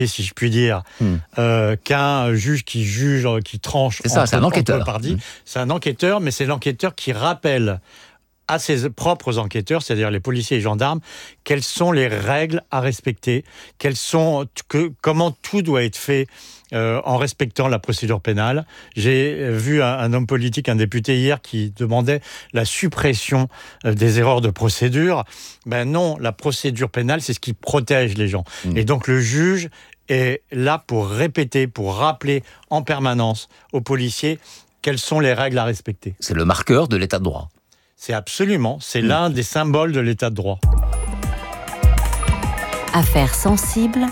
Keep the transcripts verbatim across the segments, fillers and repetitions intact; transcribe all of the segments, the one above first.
si je puis dire, mmh. euh, qu'un juge qui juge, qui tranche. C'est ça, c'est un enquêteur. Mmh. C'est un enquêteur, mais c'est l'enquêteur qui rappelle à ses propres enquêteurs, c'est-à-dire les policiers et gendarmes, quelles sont les règles à respecter, quelles sont, que, comment tout doit être fait euh, en respectant la procédure pénale. J'ai vu un, un homme politique, un député hier, qui demandait la suppression euh, des erreurs de procédure. Ben non, la procédure pénale, c'est ce qui protège les gens. Mmh. Et donc le juge est là pour répéter, pour rappeler en permanence aux policiers quelles sont les règles à respecter. C'est le marqueur de l'état de droit. C'est absolument, c'est mmh. l'un des symboles de l'état de droit. Affaires sensibles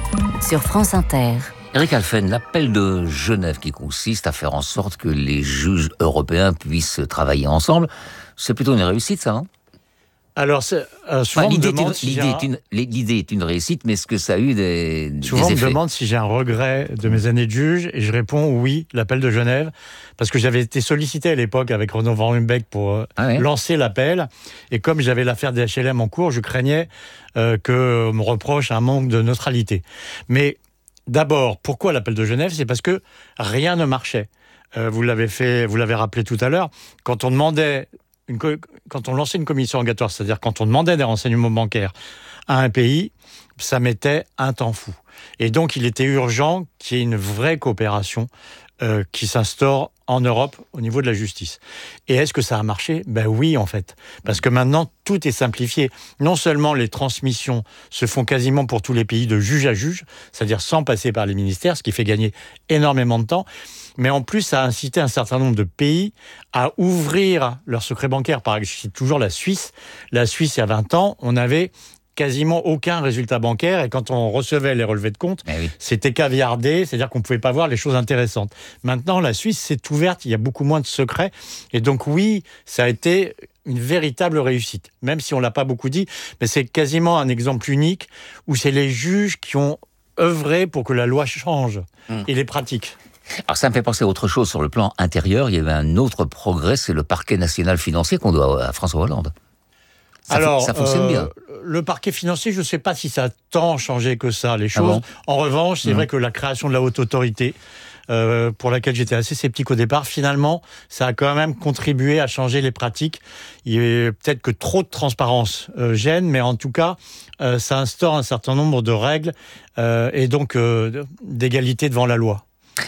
sur France Inter. Eric Halphen, l'appel de Genève qui consiste à faire en sorte que les juges européens puissent travailler ensemble, c'est plutôt une réussite, ça, hein ? Alors, c'est, euh, souvent enfin, l'idée, on me demande est une, si l'idée, un... est une, l'idée est une réussite, mais est-ce que ça a eu des, des souvent effets ? on me demande si j'ai un regret de mes années de juge, et je réponds oui, l'appel de Genève, parce que j'avais été sollicité à l'époque avec Renaud Van Ruymbeck pour euh, ah ouais. lancer l'appel, et comme j'avais l'affaire des H L M en cours, je craignais euh, qu'on me reproche un manque de neutralité. Mais d'abord, pourquoi l'appel de Genève ? C'est parce que rien ne marchait. Euh, vous l'avez fait, vous l'avez rappelé tout à l'heure, quand on demandait Une co- quand on lançait une commission rogatoire, c'est-à-dire quand on demandait des renseignements bancaires à un pays, ça mettait un temps fou. Et donc, il était urgent qu'il y ait une vraie coopération euh, qui s'instaure en Europe au niveau de la justice. Et est-ce que ça a marché ? Ben oui, en fait. Parce que maintenant, tout est simplifié. Non seulement les transmissions se font quasiment pour tous les pays de juge à juge, c'est-à-dire sans passer par les ministères, ce qui fait gagner énormément de temps, mais en plus, ça a incité un certain nombre de pays à ouvrir leur secret bancaire. Par exemple, je cite toujours la Suisse. La Suisse, il y a vingt ans, on avait quasiment aucun résultat bancaire, et quand on recevait les relevés de compte, eh oui. c'était caviardé, c'est-à-dire qu'on ne pouvait pas voir les choses intéressantes. Maintenant, la Suisse s'est ouverte, il y a beaucoup moins de secrets, et donc oui, ça a été une véritable réussite, même si on ne l'a pas beaucoup dit, mais c'est quasiment un exemple unique où c'est les juges qui ont œuvré pour que la loi change, mmh. et les pratiques. Alors ça me fait penser à autre chose sur le plan intérieur, il y avait un autre progrès, c'est le parquet national financier qu'on doit à François Hollande. Ça, Alors, ça fonctionne euh, bien. Le parquet financier, je ne sais pas si ça a tant changé que ça, les choses. Ah bon ? En revanche, c'est mmh. vrai que la création de la haute autorité, euh, pour laquelle j'étais assez sceptique au départ, finalement, ça a quand même contribué à changer les pratiques. Il y a peut-être que trop de transparence euh, gêne, mais en tout cas, euh, ça instaure un certain nombre de règles euh, et donc euh, d'égalité devant la loi.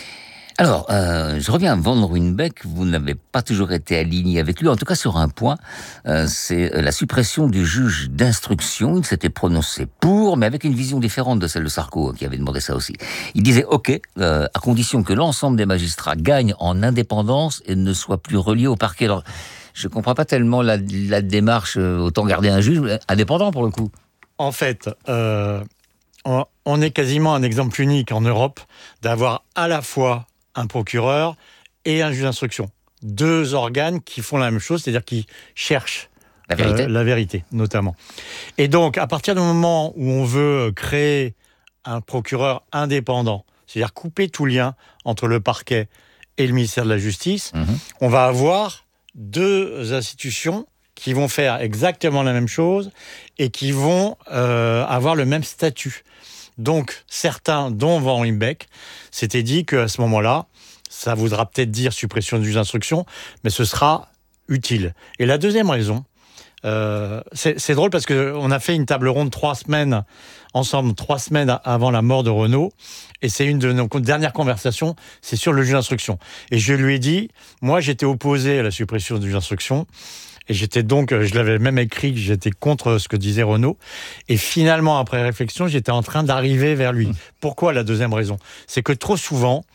Alors, euh, je reviens à Van Ruymbeck, vous n'avez pas toujours été aligné avec lui, en tout cas sur un point, euh, c'est la suppression du juge d'instruction. Il s'était prononcé pour, mais avec une vision différente de celle de Sarko, qui avait demandé ça aussi. Il disait, ok, euh, à condition que l'ensemble des magistrats gagnent en indépendance et ne soient plus reliés au parquet. Alors, je ne comprends pas tellement la, la démarche, euh, autant garder un juge indépendant pour le coup. En fait, euh, on, on est quasiment un exemple unique en Europe d'avoir à la fois un procureur et un juge d'instruction. Deux organes qui font la même chose, c'est-à-dire qui cherchent la vérité, euh, la vérité notamment. Et donc, à partir du moment où on veut créer un procureur indépendant, c'est-à-dire couper tout lien entre le parquet et le ministère de la Justice, mmh. on va avoir deux institutions qui vont faire exactement la même chose et qui vont euh, avoir le même statut. Donc, certains, dont Van Ruymbeck, s'étaient dit qu'à ce moment-là, ça voudra peut-être dire suppression du juge d'instruction, mais ce sera utile. Et la deuxième raison, euh, c'est, c'est drôle parce qu'on a fait une table ronde trois semaines ensemble, trois semaines avant la mort de Renaud, et c'est une de nos dernières conversations, c'est sur le juge d'instruction. Et je lui ai dit, moi j'étais opposé à la suppression du juge d'instruction, et j'étais donc, je l'avais même écrit, que j'étais contre ce que disait Renaud. Et finalement, après réflexion, j'étais en train d'arriver vers lui. Mmh. Pourquoi la deuxième raison ? C'est que trop souvent,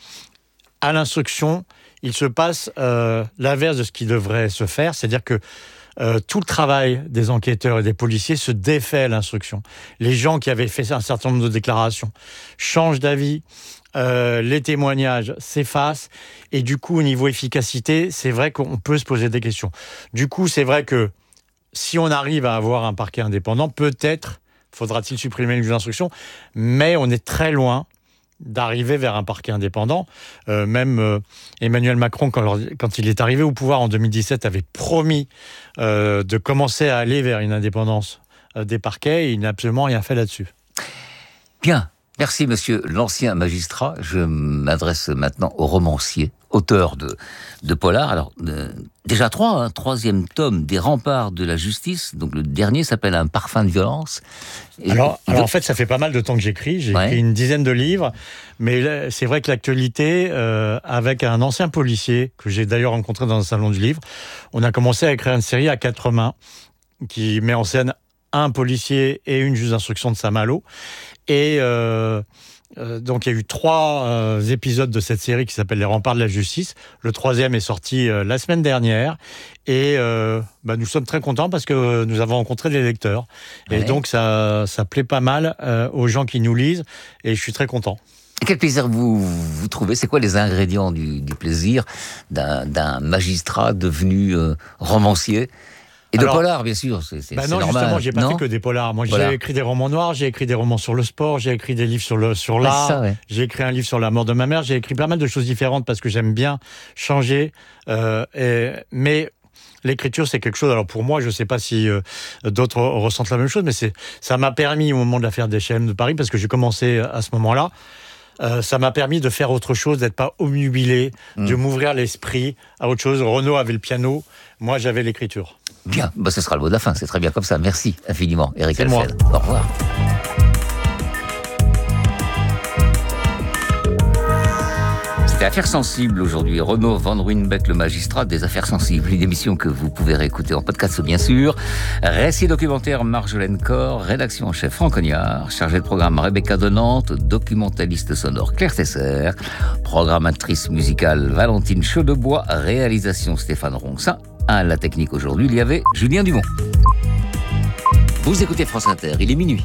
à l'instruction, il se passe euh, l'inverse de ce qui devrait se faire. C'est-à-dire que euh, tout le travail des enquêteurs et des policiers se défait à l'instruction. Les gens qui avaient fait un certain nombre de déclarations changent d'avis. Euh, les témoignages s'effacent et du coup au niveau efficacité c'est vrai qu'on peut se poser des questions. Du coup c'est vrai que si on arrive à avoir un parquet indépendant, peut-être faudra-t-il supprimer le juge d'instruction, mais on est très loin d'arriver vers un parquet indépendant. Euh, même euh, Emmanuel Macron, quand, quand il est arrivé au pouvoir en deux mille dix-sept, avait promis euh, de commencer à aller vers une indépendance euh, des parquets, et il n'a absolument rien fait là-dessus. Bien. Merci, monsieur l'ancien magistrat. Je m'adresse maintenant au romancier, auteur de, de polar. Alors, euh, déjà trois, hein, troisième tome des remparts de la justice. Donc, le dernier s'appelle Un parfum de violence. Et alors, et alors de... en fait, ça fait pas mal de temps que j'écris. J'ai ouais. écrit une dizaine de livres. Mais là, c'est vrai que l'actualité, euh, avec un ancien policier, que j'ai d'ailleurs rencontré dans un salon du livre, on a commencé à écrire une série à quatre mains, qui met en scène un policier et une juge d'instruction de Saint-Malo. Et euh, euh, donc, il y a eu trois euh, épisodes de cette série qui s'appelle Les remparts de la justice. Le troisième est sorti euh, la semaine dernière. Et euh, bah, nous sommes très contents parce que nous avons rencontré des lecteurs. Ouais. Et donc, ça, ça plaît pas mal euh, aux gens qui nous lisent. Et je suis très content. Et quel plaisir vous, vous trouvez? C'est quoi les ingrédients du, du plaisir d'un, d'un magistrat devenu euh, romancier? Et de Alors, polar, bien sûr, c'est, c'est, bah c'est non, normal. justement, j'ai pas non fait que des polars. Moi, voilà. j'ai écrit des romans noirs, j'ai écrit des romans sur le sport, j'ai écrit des livres sur le sur l'art, ça, ouais. J'ai écrit un livre sur la mort de ma mère, j'ai écrit pas mal de choses différentes parce que j'aime bien changer. Euh, et, mais l'écriture, c'est quelque chose. Alors pour moi, je sais pas si euh, d'autres ressentent la même chose, mais c'est ça m'a permis au moment de l'affaire des H et M de Paris, parce que j'ai commencé à ce moment-là. Euh, ça m'a permis de faire autre chose, d'être pas obnubilé, mmh. de m'ouvrir l'esprit à autre chose. Renaud avait le piano, moi j'avais l'écriture. Bien, bah, ce sera le mot de la fin, c'est très bien comme ça. Merci infiniment, Éric Alfred. Au revoir. C'était Affaires sensibles aujourd'hui. Renaud Van Ruynbeck, le magistrat des Affaires sensibles. Une émission que vous pouvez réécouter en podcast, bien sûr. Récit documentaire Marjolaine Corr, rédaction en chef Franck Cognard, chargé de programme Rebecca Donante, documentaliste sonore Claire Tesser, programmatrice musicale Valentine Chaudebois, réalisation Stéphane Ronxin. À la technique aujourd'hui, il y avait Julien Dumont. Vous écoutez France Inter, il est minuit.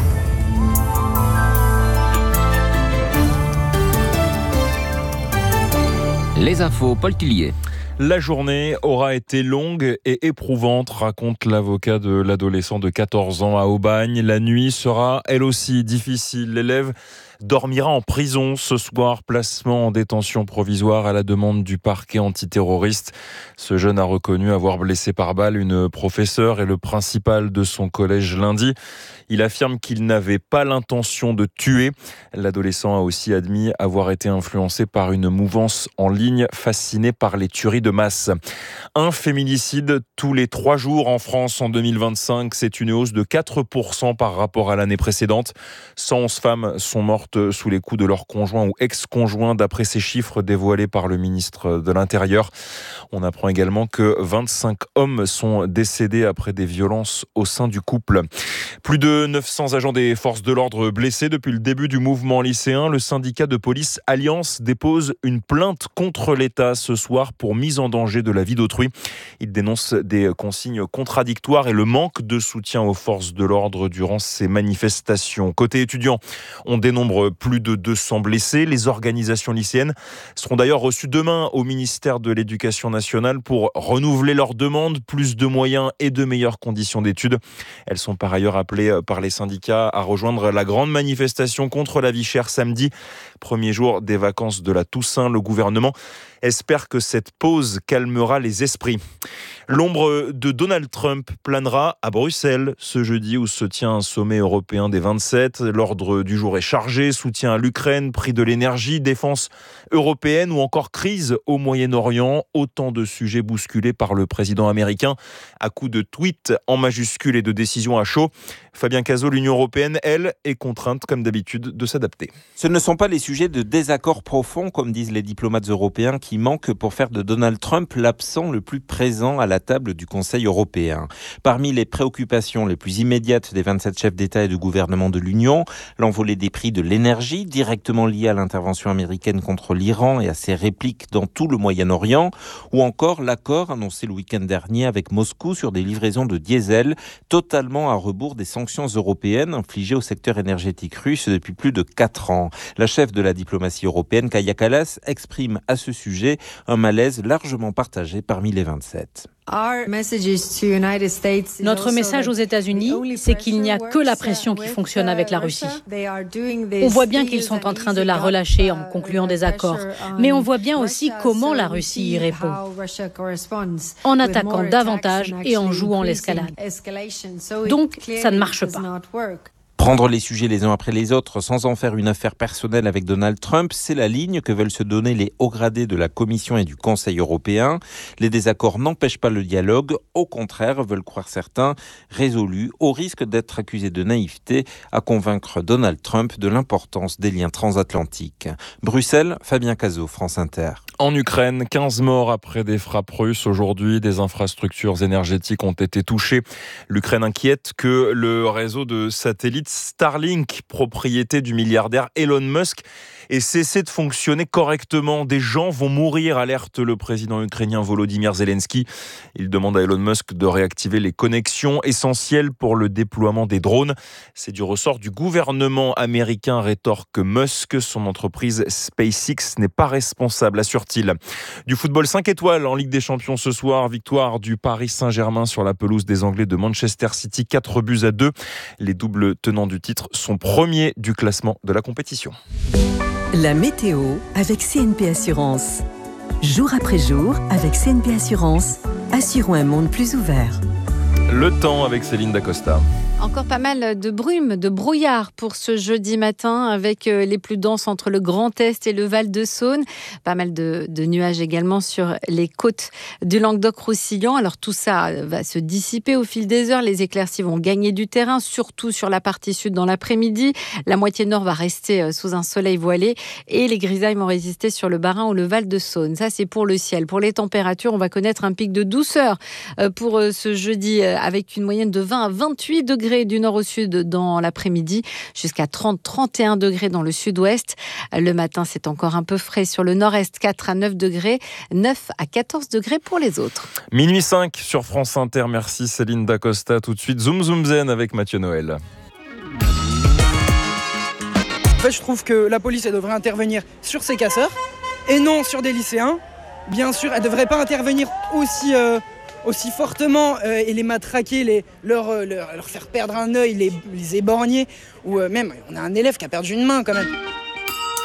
Les infos, Paul Tillier. La journée aura été longue et éprouvante, raconte l'avocat de l'adolescent de quatorze ans à Aubagne. La nuit sera, elle aussi, difficile. L'élève dormira en prison ce soir, placement en détention provisoire à la demande du parquet antiterroriste. Ce jeune a reconnu avoir blessé par balle une professeure et le principal de son collège lundi. Il affirme qu'il n'avait pas l'intention de tuer. L'adolescent a aussi admis avoir été influencé par une mouvance en ligne fasciné par les tueries de masse. Un féminicide tous les trois jours en France en deux mille vingt-cinq. C'est une hausse de quatre pour cent par rapport à l'année précédente. cent onze femmes sont mortes sous les coups de leur conjoint ou ex-conjoint, d'après ces chiffres dévoilés par le ministre de l'Intérieur. On apprend également que vingt-cinq hommes sont décédés après des violences au sein du couple. Plus de neuf cents agents des forces de l'ordre blessés depuis le début du mouvement lycéen. Le syndicat de police Alliance dépose une plainte contre l'État ce soir pour mise en danger de la vie d'autrui. Il dénonce des consignes contradictoires et le manque de soutien aux forces de l'ordre durant ces manifestations. Côté étudiants, on dénombre plus de deux cents blessés. Les organisations lycéennes seront d'ailleurs reçues demain au ministère de l'Éducation nationale pour renouveler leurs demandes, plus de moyens et de meilleures conditions d'études. Elles sont par ailleurs appelées par les syndicats à rejoindre la grande manifestation contre la vie chère samedi, premier jour des vacances de la Toussaint. Le gouvernement espère que cette pause calmera les esprits. L'ombre de Donald Trump planera à Bruxelles ce jeudi où se tient un sommet européen des vingt-sept. L'ordre du jour est chargé, soutien à l'Ukraine, prix de l'énergie, défense européenne ou encore crise au Moyen-Orient. Autant de sujets bousculés par le président américain à coups de tweets en majuscules et de décisions à chaud. Fabien Cazot, l'Union européenne, elle, est contrainte comme d'habitude de s'adapter. Ce ne sont pas les sujets de désaccord profond, comme disent les diplomates européens, qui manquent pour faire de Donald Trump l'absent le plus présent à la table du Conseil européen. Parmi les préoccupations les plus immédiates des vingt-sept chefs d'État et de gouvernement de l'Union, l'envolée des prix de l'énergie, directement liée à l'intervention américaine contre l'Iran et à ses répliques dans tout le Moyen-Orient, ou encore l'accord annoncé le week-end dernier avec Moscou sur des livraisons de diesel, totalement à rebours des sanctions européennes infligées au secteur énergétique russe depuis plus de quatre ans. La chef de la diplomatie européenne, Kaja Kallas, exprime à ce sujet un malaise largement partagé parmi les vingt-sept. Notre message aux États-Unis, c'est qu'il n'y a que la pression qui fonctionne avec la Russie. On voit bien qu'ils sont en train de la relâcher en concluant des accords, mais on voit bien aussi comment la Russie y répond, en attaquant davantage et en jouant l'escalade. Donc, ça ne marche pas. Prendre les sujets les uns après les autres sans en faire une affaire personnelle avec Donald Trump, c'est la ligne que veulent se donner les hauts gradés de la Commission et du Conseil européen. Les désaccords n'empêchent pas le dialogue, au contraire, veulent croire certains, résolus, au risque d'être accusés de naïveté, à convaincre Donald Trump de l'importance des liens transatlantiques. Bruxelles, Fabien Cazot, France Inter. En Ukraine, quinze morts après des frappes russes. Aujourd'hui, des infrastructures énergétiques ont été touchées. L'Ukraine inquiète que le réseau de satellites Starlink, propriété du milliardaire Elon Musk, ait cessé de fonctionner correctement. Des gens vont mourir, alerte le président ukrainien Volodymyr Zelensky. Il demande à Elon Musk de réactiver les connexions essentielles pour le déploiement des drones. C'est du ressort du gouvernement américain, rétorque Musk. Son entreprise SpaceX n'est pas responsable, assure-t-il. Du football cinq étoiles en Ligue des Champions ce soir. Victoire du Paris Saint-Germain sur la pelouse des Anglais de Manchester City, quatre buts à deux. Les doubles tenants du titre sont premiers du classement de la compétition. La météo avec C N P Assurance. Jour après jour, avec C N P Assurance, assurons un monde plus ouvert. Le temps avec Céline Dacosta. Encore pas mal de brume, de brouillard pour ce jeudi matin avec les plus denses entre le Grand Est et le Val-de-Saône. Pas mal de, de nuages également sur les côtes du Languedoc-Roussillon. Alors tout ça va se dissiper au fil des heures. Les éclaircies vont gagner du terrain, surtout sur la partie sud dans l'après-midi. La moitié nord va rester sous un soleil voilé et les grisailles vont résister sur le Bas-Rhin ou le Val-de-Saône. Ça, c'est pour le ciel. Pour les températures, on va connaître un pic de douceur pour ce jeudi avec une moyenne de vingt à vingt-huit degrés du nord au sud dans l'après-midi, jusqu'à trente à trente et un degrés dans le sud-ouest. Le matin, c'est encore un peu frais sur le nord-est, quatre à neuf degrés, neuf à quatorze degrés pour les autres. Minuit cinq sur France Inter. Merci Céline Dacosta. Tout de suite, Zoom Zoom Zen avec Mathieu Noël. En fait, je trouve que la police, elle devrait intervenir sur ces casseurs et non sur des lycéens. Bien sûr, elle ne devrait pas intervenir aussi... Euh aussi fortement euh, et les matraquer, les, leur, euh, leur, leur faire perdre un œil, les, les éborgner, ou euh, même on a un élève qui a perdu une main quand même.